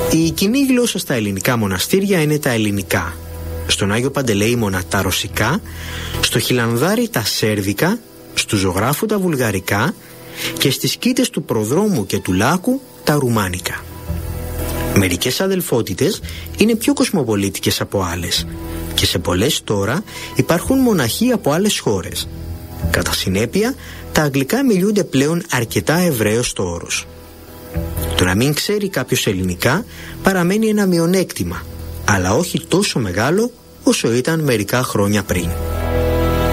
Η κοινή γλώσσα στα ελληνικά μοναστήρια είναι τα ελληνικά, στον Άγιο Παντελεήμονα τα ρωσικά, στο Χιλανδάρι τα σέρβικα, στου Ζωγράφου τα βουλγαρικά και στις Κίτες του Προδρόμου και του Λάκου τα ρουμάνικα. Μερικές αδελφότητες είναι πιο κοσμοπολίτικες από άλλες και σε πολλές τώρα υπάρχουν μοναχοί από άλλες χώρες. Κατά συνέπεια, τα αγγλικά μιλούνται πλέον αρκετά ευρέως στο όρος. Το να μην ξέρει κάποιος ελληνικά παραμένει ένα μειονέκτημα, αλλά όχι τόσο μεγάλο όσο ήταν μερικά χρόνια πριν.